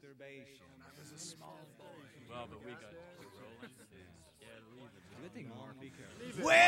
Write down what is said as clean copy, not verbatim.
Well, but we got rolling. Yeah, leave it. Good thing Mark. Well,